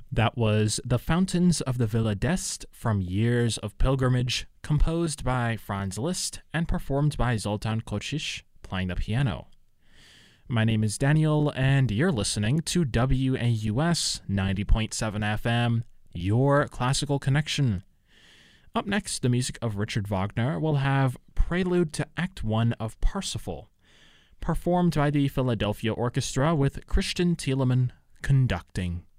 That was The Fountains of the Villa d'Este from Years of Pilgrimage, composed by Franz Liszt and performed by Zoltan Kocsis, playing the piano. My name is Daniel, and you're listening to WAUS 90.7 FM, your classical connection. Up next, the music of Richard Wagner will have Prelude to Act 1 of Parsifal, performed by the Philadelphia Orchestra with Christian Thielemann conducting.